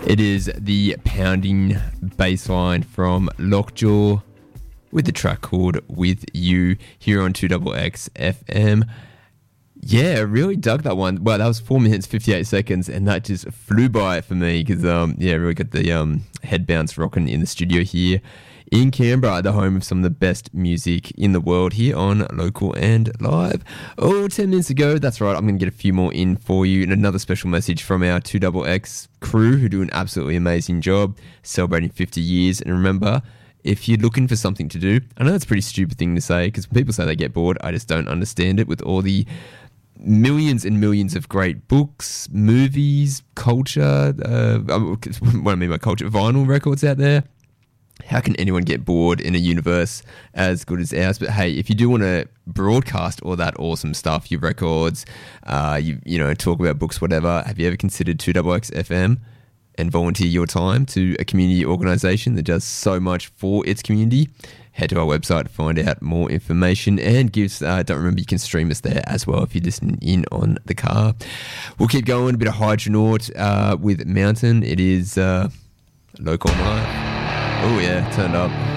It is the pounding bass line from Lockjaw with the track called With You here on 2XX FM. Yeah, I really dug that one. Well, that was 4 minutes, 58 seconds, and that just flew by for me because, really got the head bounce rocking in the studio here in Canberra, the home of some of the best music in the world here on Local and Live. 10 minutes ago, that's right, I'm going to get a few more in for you, and another special message from our 2XX crew who do an absolutely amazing job celebrating 50 years. And remember, if you're looking for something to do, I know that's a pretty stupid thing to say because people say they get bored. I just don't understand it with all the millions and millions of great books, movies, culture, what I mean by culture, vinyl records out there. How can anyone get bored in a universe as good as ours? But hey, if you do want to broadcast all that awesome stuff, your records, you talk about books, whatever, have you ever considered 2XX FM and volunteer your time to a community organisation that does so much for its community? Head to our website to find out more information, and don't remember you can stream us there as well if you're listening in on the car. We'll keep going, a bit of Hydronaut with Mountain. It is Local Live. Oh yeah, turned up.